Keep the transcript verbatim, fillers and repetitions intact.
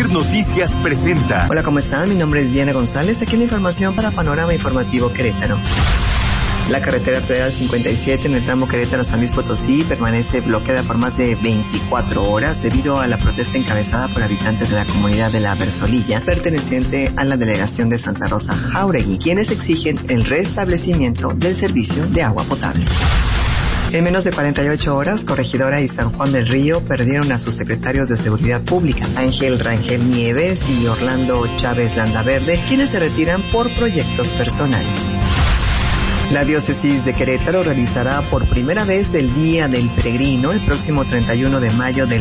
Asir Noticias presenta. Hola, ¿cómo están? Mi nombre es Diana González. Aquí la información para Panorama Informativo Querétaro. La carretera federal cincuenta y siete en el tramo Querétaro-San Luis Potosí permanece bloqueada por más de veinticuatro horas debido a la protesta encabezada por habitantes de la comunidad de La Versolilla, perteneciente a la delegación de Santa Rosa Jáuregui, quienes exigen el restablecimiento del servicio de agua potable. En menos de cuarenta y ocho horas, Corregidora y San Juan del Río perdieron a sus secretarios de Seguridad Pública, Ángel Rangel Nieves y Orlando Chávez Landaverde, quienes se retiran por proyectos personales. La diócesis de Querétaro realizará por primera vez el Día del Peregrino el próximo treinta y uno de mayo del